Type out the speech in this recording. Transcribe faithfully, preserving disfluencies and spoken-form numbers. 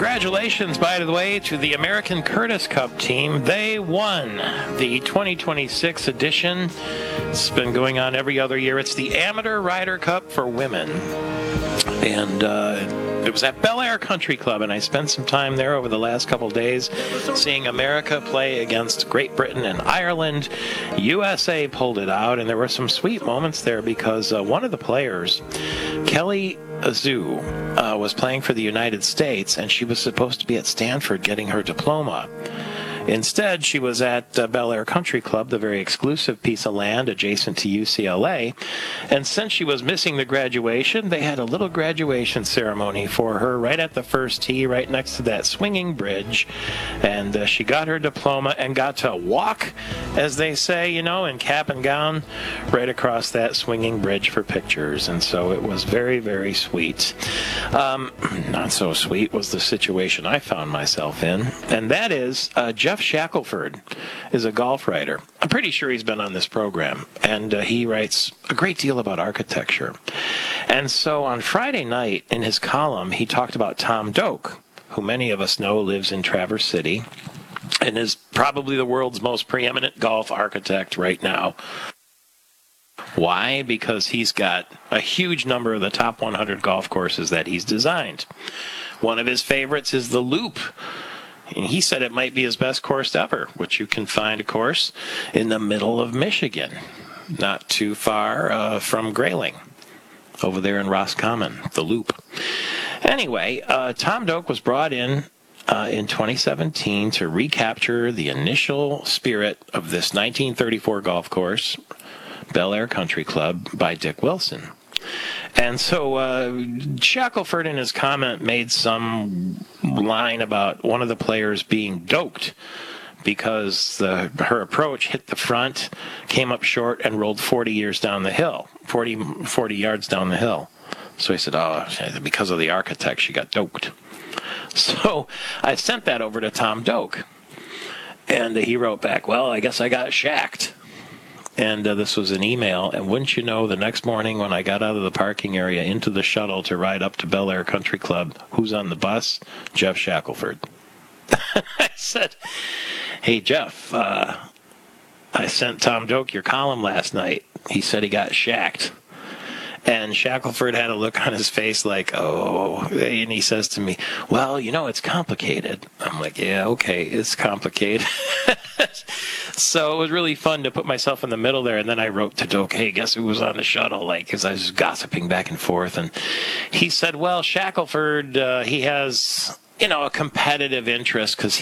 Congratulations, by the way, to the American Curtis Cup team. They won the twenty twenty-six edition. It's been going on every other year. It's the Amateur Ryder Cup for women. And uh, it was at Bel Air Country Club, and I spent some time there over the last couple days seeing America play against Great Britain and Ireland. U S A pulled it out, and there were some sweet moments there because uh, one of the players, Kelly Azu, uh, was playing for the United States, and she was supposed to be at Stanford getting her diploma. Instead, she was at uh, Bel Air Country Club, the very exclusive piece of land adjacent to U C L A. And since she was missing the graduation, they had a little graduation ceremony for her right at the first tee, right next to that swinging bridge. And uh, she got her diploma and got to walk, as they say, you know, in cap and gown, right across that swinging bridge for pictures. And so it was very, very sweet. Um, not so sweet was the situation I found myself in. And that is uh, Jeff Shackelford is a golf writer. I'm pretty sure he's been on this program, and uh, he writes a great deal about architecture. And so on Friday night in his column, he talked about Tom Doak, who many of us know lives in Traverse City and is probably the world's most preeminent golf architect right now. Why? Because he's got a huge number of the top one hundred golf courses that he's designed. One of his favorites is the Loop. And he said it might be his best course ever, which you can find, of course, in the middle of Michigan, not too far uh, from Grayling, over there in Roscommon, the Loop. Anyway, uh, Tom Doak was brought in uh, in twenty seventeen to recapture the initial spirit of this nineteen thirty-four golf course, Bel Air Country Club, by Dick Wilson. And so uh, Shackelford in his comment made some line about one of the players being doked because the, her approach hit the front, came up short, and rolled forty years down the hill, forty, forty yards down the hill. So he said, oh, because of the architect, she got doked. So I sent that over to Tom Doak. And he wrote back, well, I guess I got shacked. And uh, this was an email, and wouldn't you know, the next morning when I got out of the parking area into the shuttle to ride up to Bel Air Country Club, who's on the bus? Jeff Shackelford. I said, hey, Jeff, uh, I sent Tom Doak your column last night. He said he got shacked. And Shackelford had a look on his face like, oh, and he says to me, well, you know, it's complicated. I'm like, yeah, okay, it's complicated. So it was really fun to put myself in the middle there. And then I wrote to Doak, hey, guess who was on the shuttle? Like, because I was gossiping back and forth. And he said, well, Shackelford, uh, he has, you know, a competitive interest because